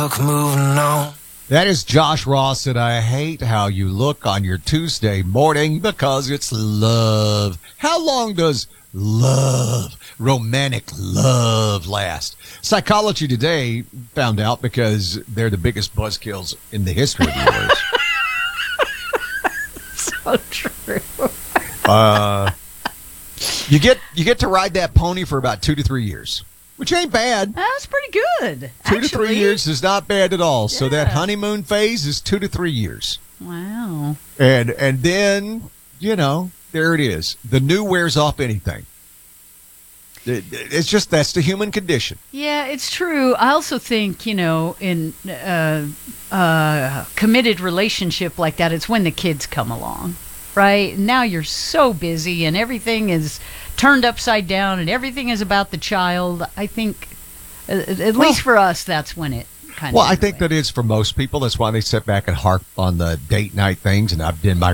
Moving on. That is Josh Ross, and I hate how you look on your Tuesday morning because it's love. How long does love, romantic love, last? Psychology Today found out because they're the biggest buzzkills in the history of the universe. So true. You get to ride that pony for about 2 to 3 years, which ain't bad. That's pretty good. 2 to 3 years is not bad at all. So that Yeah. honeymoon phase is 2 to 3 years. Wow. And then, there it is. The new wears off anything. It's just, that's the human condition. Yeah, it's true. I also think, in committed relationship like that, it's when the kids come along, right? Now you're so busy and everything is turned upside down and everything is about the child. I think, at least for us, that's when it kind of... Well, I think that is for most people. That's why they sit back and harp on the date night things. And I've done my